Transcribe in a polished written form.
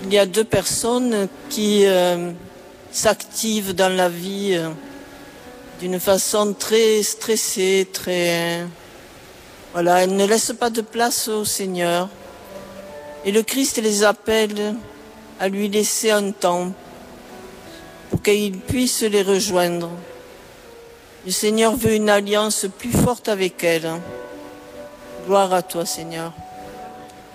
Il y a deux personnes qui s'activent dans la vie d'une façon très stressée, voilà, elles ne laissent pas de place au Seigneur. Et le Christ les appelle à lui laisser un temps pour qu'ils puissent les rejoindre. Le Seigneur veut une alliance plus forte avec elles. Gloire à toi, Seigneur.